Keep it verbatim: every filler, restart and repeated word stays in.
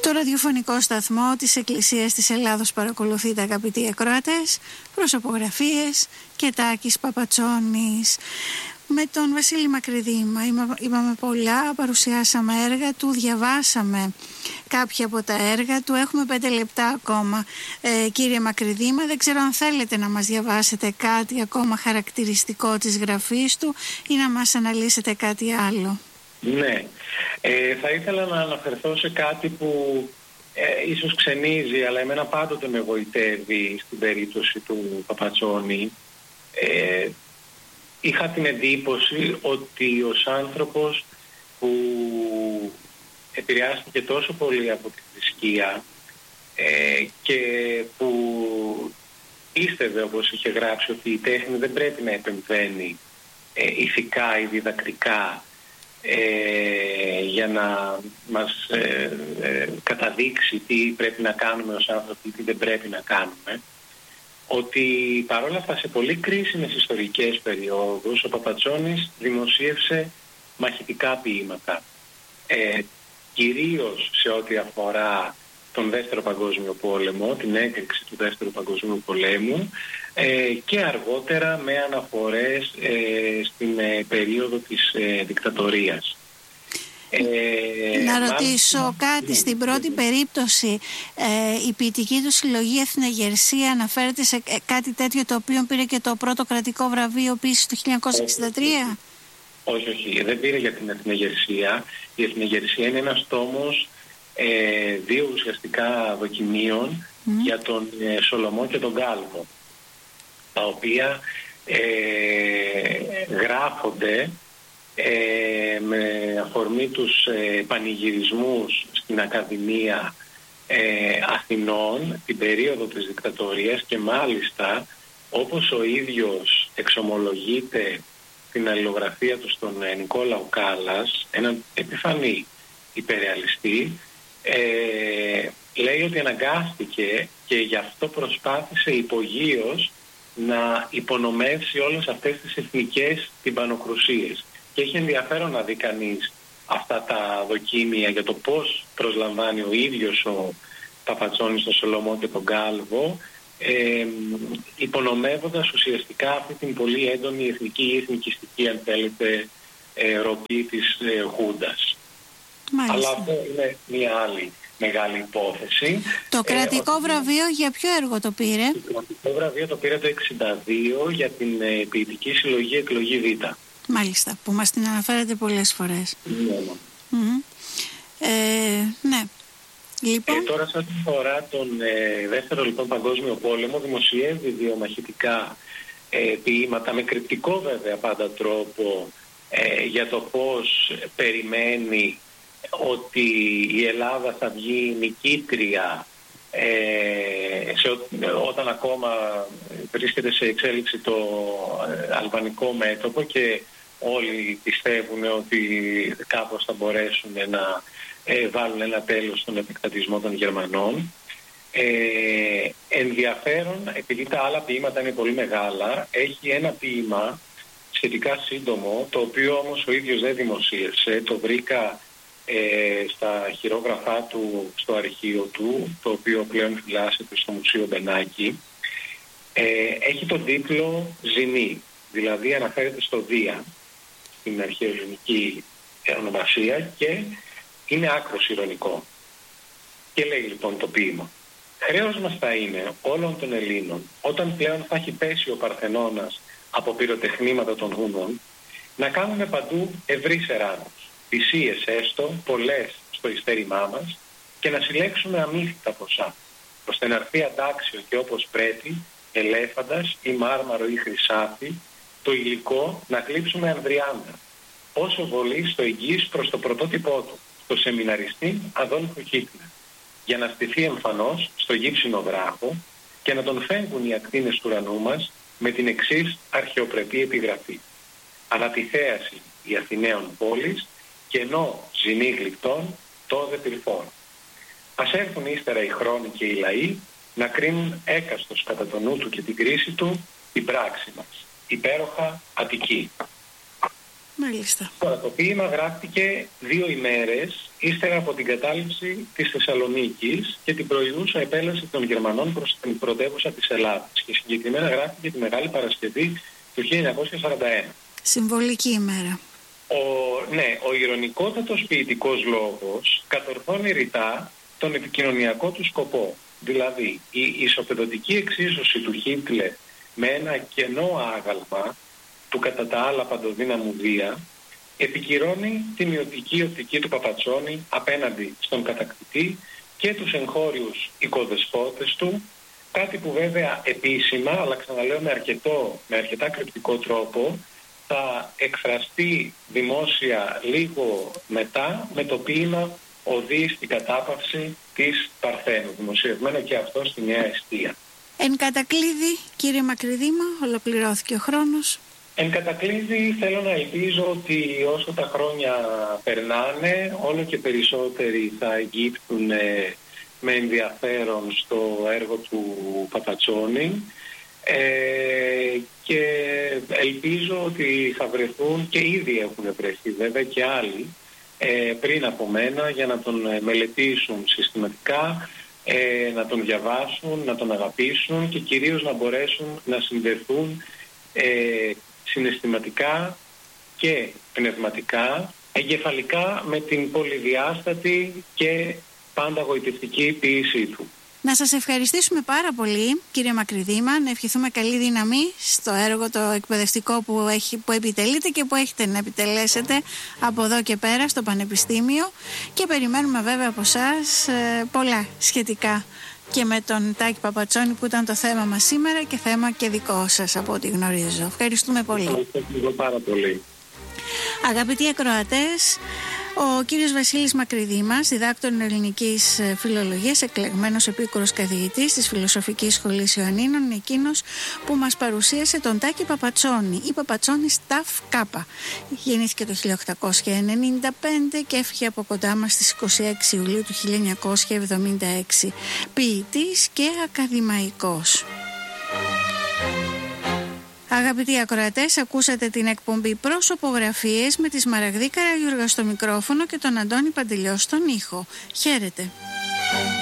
Το ραδιοφωνικό σταθμό της Εκκλησίας της Ελλάδος παρακολουθείτε, αγαπητοί ακροατές, προσωπογραφίες και Τάκης Παπατσόνης. Με τον Βασίλη Μακρυδήμα είπαμε πολλά, παρουσιάσαμε έργα του, διαβάσαμε κάποια από τα έργα του. Έχουμε πέντε λεπτά ακόμα, ε, κύριε Μακρυδήμα. Δεν ξέρω αν θέλετε να μας διαβάσετε κάτι ακόμα χαρακτηριστικό της γραφής του ή να μας αναλύσετε κάτι άλλο. Ναι, ε, θα ήθελα να αναφερθώ σε κάτι που ε, ίσως ξενίζει, αλλά εμένα πάντοτε με βοητεύει στην περίπτωση του Παπατσόνη. Ε, είχα την εντύπωση ότι ως άνθρωπος που επηρεάστηκε τόσο πολύ από τη θρησκεία ε, και που πίστευε, όπως είχε γράψει, ότι η τέχνη δεν πρέπει να επεμβαίνει ε, ηθικά ή διδακτικά Ε, για να μας ε, ε, καταδείξει τι πρέπει να κάνουμε ως άνθρωποι, τι δεν πρέπει να κάνουμε, ότι παρόλα αυτά σε πολύ κρίσιμες ιστορικές περιόδους ο Παπατσόνης δημοσίευσε μαχητικά ποίηματα, ε, κυρίως σε ό,τι αφορά τον Δεύτερο Παγκόσμιο Πόλεμο, την έκρηξη του Δεύτερου Παγκοσμίου Πολέμου, ε, και αργότερα με αναφορές ε, στην ε, περίοδο της ε, δικτατορίας. Ε, να ρωτήσω μάλλον κάτι. Στην πρώτη περίπτωση ε, η ποιητική του συλλογή Εθνεγερσία αναφέρεται σε κάτι τέτοιο, το οποίο πήρε και το πρώτο κρατικό βραβείο επίσης το χίλια εννιακόσια εξήντα τρία? Όχι, όχι, δεν πήρε για την Εθνεγερσία. Η Εθνεγερσία είναι ένας τόμος ε, δύο ουσιαστικά δοκιμίων mm. για τον ε, Σολομό και τον Γκάλβο, τα οποία ε, γράφονται ε, με αφορμή τους ε, πανηγυρισμούς στην Ακαδημία ε, Αθηνών την περίοδο της δικτατορίας, και μάλιστα, όπως ο ίδιος εξομολογείται την αλληλογραφία του στον ε, Νικόλαο Κάλλας, έναν επιφανή υπερρεαλιστή, ε, λέει ότι αναγκάστηκε και γι' αυτό προσπάθησε υπογείως να υπονομεύσει όλες αυτές τις εθνικές τυμπανοκρουσίες. Και έχει ενδιαφέρον να δει κανείς αυτά τα δοκίμια για το πώς προσλαμβάνει ο ίδιος ο Παπατσόνης τον Σολομό και τον Γκάλβο, ε, υπονομεύοντας ουσιαστικά αυτή την πολύ έντονη εθνική ή εθνικιστική, αν θέλετε, ε, ροπή της ε, Χούντας. Μάλιστα. Αλλά αυτό είναι μια άλλη μεγάλη υπόθεση. Το κρατικό ε, βραβείο ότι... για ποιο έργο το πήρε? Το κρατικό βραβείο το πήρε το εξήντα δύο για την ε, ποιητική συλλογή Εκλογή Β. Μάλιστα, που μας την αναφέρετε πολλές φορές. Ναι. Mm-hmm. Ε, ναι. Λοιπόν. Ε, τώρα, σαν αφορά τον ε, Δεύτερο λοιπόν Παγκόσμιο Πόλεμο, δημοσιεύει δύο μαχητικά ε, ποίηματα, με κρυπτικό βέβαια πάντα τρόπο, ε, για το πώς περιμένει ότι η Ελλάδα θα βγει νικήτρια ε, σε, όταν ακόμα βρίσκεται σε εξέλιξη το ε, αλβανικό μέτωπο, και όλοι πιστεύουν ότι κάπως θα μπορέσουν να ε, βάλουν ένα τέλος στον επεκτατισμό των Γερμανών. Ε, ενδιαφέρον, επειδή τα άλλα ποίηματα είναι πολύ μεγάλα, έχει ένα ποίημα σχετικά σύντομο, το οποίο όμως ο ίδιος δεν δημοσίευσε, το βρήκα ε, στα χειρόγραφά του στο αρχείο του, το οποίο πλέον φυλάσσεται στο Μουσείο Μπενάκη. Ε, έχει τον τίτλο «Ζηνή», δηλαδή αναφέρεται στο Δία, στην αρχαιοελληνική ονομασία, και είναι άκρος ηρωνικό. Και λέει λοιπόν το ποίημα: «Χρέος μας θα είναι όλων των Ελλήνων, όταν πλέον θα έχει πέσει ο Παρθενώνας από πυροτεχνήματα των Χούνων, να κάνουμε παντού ευρύς εράνους, θυσίες έστω, πολλές στο ειστέρημά μας, και να συλλέξουμε αμύθιτα ποσά, ώστε να έρθει αντάξιο και όπως πρέπει, ελέφαντας ή μάρμαρο ή χρυσάφι, το υλικό να κλείψουμε ανδριάντα, όσο βολεί στο εγγύς προς το πρωτότυπό του, στο σεμιναριστή Αδόλφο Χίτλερ, για να στηθεί εμφανώς στο γύψινο βράχο και να τον φέγγουν οι ακτίνες του ουρανού μας με την εξής αρχαιοπρεπή επιγραφή: «Ανατιθέαση η Αθηναίων πόλης, και ενώ ζηνή γλυπτών τόδε πυρφόρ. Ας έρθουν ύστερα οι χρόνοι και οι λαοί να κρίνουν έκαστος κατά το νου του και την κρίση του την πράξη μας. Υπέροχα Αττική». Μάλιστα. Τώρα, το ποίημα γράφτηκε δύο ημέρες ύστερα από την κατάληψη της Θεσσαλονίκης και την προηγούσα επέλαση των Γερμανών προς την πρωτεύουσα της Ελλάδας. Και συγκεκριμένα γράφτηκε τη Μεγάλη Παρασκευή του χίλια εννιακόσια σαράντα ένα. Συμβολική ημέρα. Ο, ναι, ο ηρωνικότατος ποιητικός λόγος κατορθώνει ρητά τον επικοινωνιακό του σκοπό. Δηλαδή, η ισοπεδωτική εξίσωση του Χίτλερ με ένα κενό άγαλμα του κατά τα άλλα παντοδύναμου βία επικυρώνει τη μειωτική οπτική του Παπατσόνη απέναντι στον κατακτητή και τους εγχώριους οικοδεσπότες του, κάτι που βέβαια επίσημα, αλλά ξαναλέω με, αρκετό, με αρκετά κρυπτικό τρόπο, θα εκφραστεί δημόσια λίγο μετά με το ποίημα «Οδεί στην κατάπαυση της Παρθένου», δημοσιευμένο και αυτό στη Νέα Εστία. Εν κατακλείδη, κύριε Μακρυδήμα, ολοκληρώθηκε ο χρόνος. Εν κατακλείδη, θέλω να ελπίζω ότι όσο τα χρόνια περνάνε, όλο και περισσότεροι θα εγκύπτουν με ενδιαφέρον στο έργο του Παπατσόνη ε, και ελπίζω ότι θα βρεθούν, και ήδη έχουν βρεθεί βέβαια και άλλοι ε, πριν από μένα, για να τον μελετήσουν συστηματικά, ε, να τον διαβάσουν, να τον αγαπήσουν και κυρίως να μπορέσουν να συνδεθούν ε, συναισθηματικά και πνευματικά, εγκεφαλικά, με την πολυδιάστατη και πάντα γοητευτική ποίησή του. Να σας ευχαριστήσουμε πάρα πολύ, κύριε Μακρυδήμα, να ευχηθούμε καλή δύναμη στο έργο το εκπαιδευτικό που, έχει, που επιτελείτε και που έχετε να επιτελέσετε από εδώ και πέρα στο Πανεπιστήμιο, και περιμένουμε βέβαια από εσάς ε, πολλά σχετικά και με τον Τάκη Παπατσόνη, που ήταν το θέμα μας σήμερα και θέμα και δικό σας από ό,τι γνωρίζω. Ευχαριστούμε πολύ. Ευχαριστώ πάρα πολύ. Αγαπητοί ακροατές, ο κύριος Βασίλης Μακρυδήμας, διδάκτορ ελληνικής φιλολογίας, εκλεγμένος επίκουρος καθηγητής της Φιλοσοφικής Σχολής Ιωαννίνων, είναι εκείνος που μας παρουσίασε τον Τάκη Παπατσόνη, ή Παπατσόνης Ταφ Κάπα. Γεννήθηκε το χίλια οκτακόσια ενενήντα πέντε και έφυγε από κοντά μας στις είκοσι έξι Ιουλίου του χίλια εννιακόσια εβδομήντα έξι. Ποιητής και ακαδημαϊκός. Αγαπητοί ακροατές, ακούσατε την εκπομπή Προσωπογραφίες με τη Σμαραγδή Καραγιούργα στο μικρόφωνο και τον Αντώνη Παντελιό στον ήχο. Χαίρετε.